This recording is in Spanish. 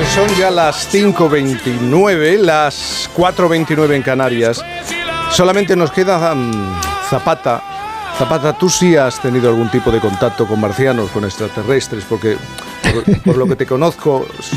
Son ya las 5:29, las 4:29 en Canarias. Solamente nos queda Zapata. Zapata, tú sí has tenido algún tipo de contacto con marcianos, con extraterrestres, porque por lo que te conozco